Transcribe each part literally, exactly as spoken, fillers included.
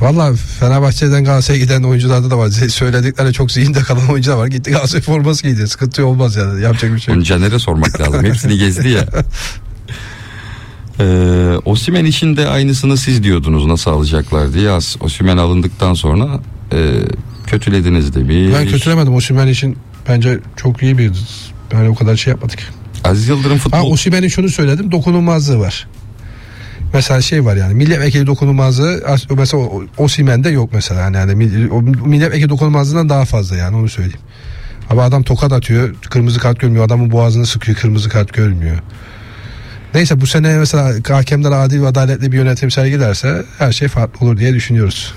Valla Fenerbahçe'den Galatasaray'a giden oyuncularda da var. Söyledikleri çok zihinde kalan oyuncular var. Gitti Galatasaray forması giydi. Sıkıntı olmaz yani. Yapacak bir şey yok. Onu Caner'e sormak lazım. Hepsini gezdi ya. Ee, Osimhen işinde aynısını siz diyordunuz, nasıl alacaklar diye. Osimhen alındıktan sonra e, kötülediniz demiş. Ben kötülemedim. Osimhen için bence çok iyi bir, yani o kadar şey yapmadık. Aziz Yıldırım futbol... Ha, Osimhen'in şunu söyledim, dokunulmazlığı var. Mesela şey var yani, milletvekili dokunulmazlığı mesela Osimhen'de yok mesela, yani, yani milletvekili dokunulmazlığından daha fazla, yani onu söyleyeyim. Ama adam tokat atıyor, kırmızı kart görmüyor, adamın boğazını sıkıyor, kırmızı kart görmüyor. Neyse, bu sene mesela hakemler adil ve adaletli bir yönetim sergilerse her şey farklı olur diye düşünüyoruz.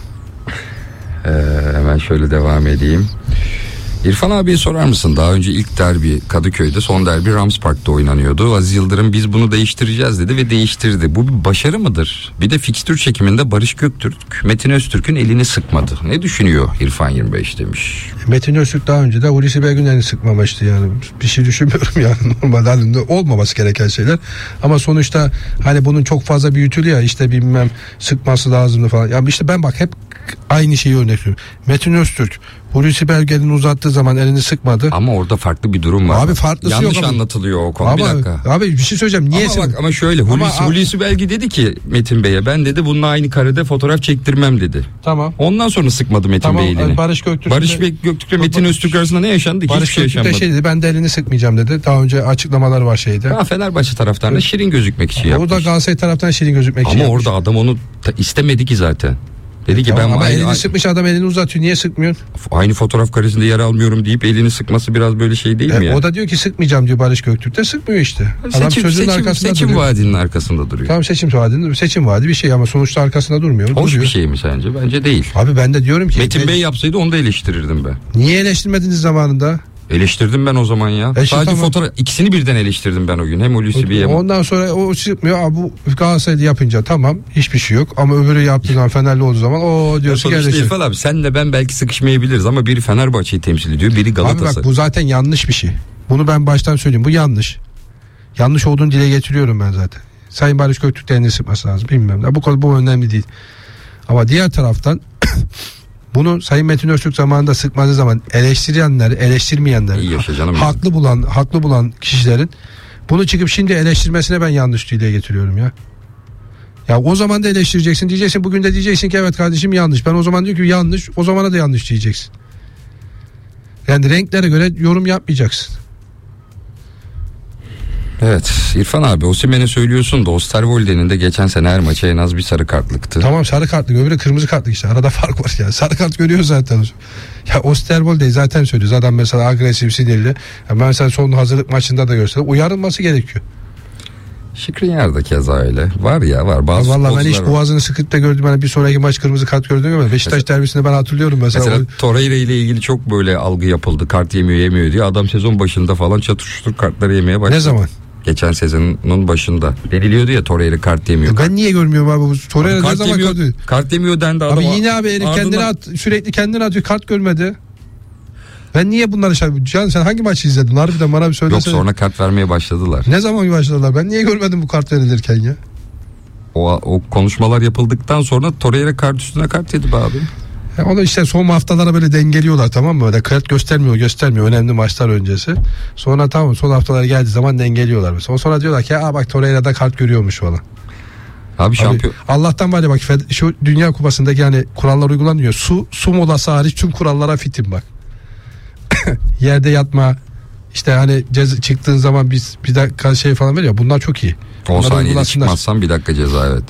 Ee, hemen şöyle devam edeyim. İrfan abiye sorar mısın? Daha önce ilk derbi Kadıköy'de, son derbi Rams Park'ta oynanıyordu. Aziz Yıldırım biz bunu değiştireceğiz dedi ve değiştirdi. Bu bir başarı mıdır? Bir de fikstür çekiminde Barış Göktürk, Metin Öztürk'ün elini sıkmadı. Ne düşünüyor İrfan yirmi beş demiş. Metin Öztürk daha önce de Hulusi Belgün'ün elini sıkmamıştı yani. Bir şey düşünmüyorum yani, normal halinde olmaması gereken şeyler. Ama sonuçta hani bunun çok fazla büyütülüyor ya, işte bilmem sıkması lazımdı falan. Ya işte ben bak hep aynı şeyi örnek veriyorum. Metin Öztürk Hulusi Belge'nin uzattığı zaman elini sıkmadı. Ama orada farklı bir durum var. Abi farklısı Yanlış yok. Yanlış anlatılıyor o konu. Ama, bir dakika. Abi bir şey söyleyeceğim. Niye ama sen... bak ama şöyle Hulusi, ama, Hulusi Belge dedi ki Metin Bey'e, ben dedi bununla aynı karede fotoğraf çektirmem dedi. Tamam. Ondan sonra sıkmadı Metin tamam, Bey elini. Barış Göktürk. Barış Göktürk ve Metin Öztürk arasında ne yaşandı? Barış Hiçbir şey yaşanmadı. Barış Göktürk de şey dedi, ben de elini sıkmayacağım dedi. Daha önce açıklamalar var şeyde. Ya Fenerbahçe taraftarına şirin gözükmek için yapmış. O da Galatasaray taraftan şirin gözükmek için ama yapmış. orada adam onu ta- istemedi ki zaten. Dedi ki tamam, ben ama aynı, elini sıkmış adam, elini uzatıyor, niye sıkmıyorsun? Aynı fotoğraf karesinde yer almıyorum deyip elini sıkması biraz böyle şey değil e, mi ya? O da diyor ki sıkmayacağım diyor, Barış Göktürk de sıkmıyor işte. Seçim, adam sözünün seçim, arkasında seçim duruyor. vaadinin arkasında duruyor. Tamam, seçim vaadi, seçim vaadi bir şey ama sonuçta arkasında durmuyor. Hoş duruyor. bir şey mi sence? Bence değil. Abi ben de diyorum ki. Metin Bey yapsaydı onu da eleştirirdim ben. Niye eleştirmediniz zamanında? Eleştirdim ben o zaman ya. E, Sadece tamam. fotoğraf, ikisini birden eleştirdim ben o gün. Hem Hulusi Bey'i hem... Ondan sonra o çıkmıyor. Abi bu Galatasaray'da yapınca tamam, hiçbir şey yok. Ama öbürü yaptığı zaman, Fenerli olduğu zaman o diyorsun ki sonuçta İrfan abi senle ben belki sıkışmayabiliriz ama biri Fenerbahçe'yi temsil ediyor, biri Galatasaray. Abi bak, bu zaten yanlış bir şey. Bunu ben baştan söyleyeyim. Bu yanlış. Yanlış olduğunu dile getiriyorum ben zaten. Sayın Barış Göktürk de elini sıkması lazım. Bilmem ne. Bu konu bu önemli değil. Ama diğer taraftan bunu Sayın Metin Öztürk zamanında sıkmadığı zaman eleştirenler, eleştirmeyenler, haklı bulan, haklı bulan kişilerin bunu çıkıp şimdi eleştirmesine ben yanlış dile getiriyorum ya. Ya o zaman da eleştireceksin, diyeceksin, bugün de diyeceksin ki evet kardeşim yanlış. Ben o zaman diyor ki yanlış, o zamana da yanlış diyeceksin. Yani renklere göre yorum yapmayacaksın. Evet İrfan abi, Osimhen'e söylüyorsun da Osterwolde'nin de geçen sene her maça en az bir sarı kartlıktı. Tamam, sarı kartlık, öbürü kırmızı kartlık, işte arada fark var ya. Sarı kart görüyor zaten. Ya Osterwolde zaten söylüyor. Adam mesela agresif, sinirli. Ya ben mesela son hazırlık maçında da gösterdim. Uyarılması gerekiyor. Skriniar da keza öyle. Var ya var. Bazı ya vallahi ben hiç var. boğazını sıkıp da gördüm. Yani bir sonraki maç kırmızı kart gördüm ama Beşiktaş mesela, derbisinde ben hatırlıyorum mesela. Mesela o... Torreira ile ilgili çok böyle algı yapıldı. Kart yemiyor yemiyor diye. Adam sezon başında falan çatır çutur kartları yemeye başladı. Ne zaman? Geçen sezonun başında. Deniliyordu ya Torreira kart yemiyor. Ya ben niye görmüyorum abi? Bu Torreira ne zaman yemiyor, gördü? Kart yemiyor dendi adam. Abi yine abi herif ardından... kendine at, sürekli kendine atıyor, kart görmedi. Ben niye bunları şey... Can sen hangi maçı izledin? Harbiden bana bir söylesene. Yok, sonra kart vermeye başladılar. Ne zaman başladılar? Ben niye görmedim bu kart verilirken ya? O, o konuşmalar yapıldıktan sonra Torreira kart üstüne kart yedi be abi. Ya onu işte son haftalara böyle dengeliyorlar, tamam mı? Böyle kart göstermiyor göstermiyor önemli maçlar öncesi. Sonra tamam, son haftalara geldiği zaman dengeliyorlar mesela. Sonra diyorlar ki ya bak Torreira'da kart görüyormuş falan. Abi şampiyon. Abi, Allah'tan var ya bak, şu Dünya Kupası'ndaki yani kurallar uygulanıyor. Su su molası hariç tüm kurallara fitim bak. Yerde yatma, işte hani ceza, çıktığın zaman biz bir dakika şey falan veriyor. Bunlar çok iyi. on saniyede çıkmazsan bir dakika ceza, evet.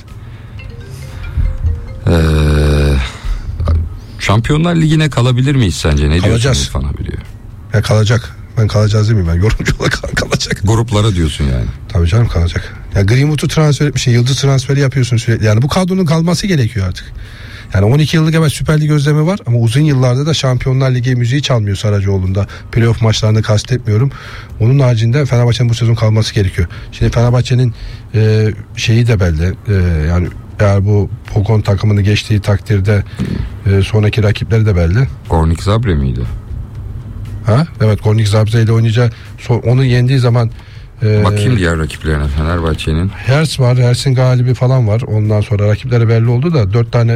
Eee Şampiyonlar Ligi'ne kalabilir miyiz sence? Ne kalacağız. Diyorsun falan biliyor. Ya kalacak. Ben kalacağız değil mi? Ben yorumcu olarak kalacak. Gruplara diyorsun yani. Tabii canım, kalacak. Ya Greenwood'u transfer etmişsin. Yıldız transferi yapıyorsun sürekli. Yani bu kadronun kalması gerekiyor artık. Yani on iki yıllık evet Süper Lig özlemi var ama uzun yıllarda da Şampiyonlar Ligi müziği çalmıyor Saracoğlu'nda. Playoff maçlarını kastetmiyorum. Onun haricinde Fenerbahçe'nin bu sezon kalması gerekiyor. Şimdi Fenerbahçe'nin e, şeyi de belli. E, yani eğer bu Pogon takımını geçtiği takdirde e, sonraki rakipleri de belli. Gornik Zabre miydi? Ha? Evet, Gornik Zabre ile oynayacağı, so, onu yendiği zaman e, bakayım diğer rakiplerine Fenerbahçe'nin. Hertz var, Hertz'in galibi falan var. Ondan sonra rakipleri belli oldu da dört tane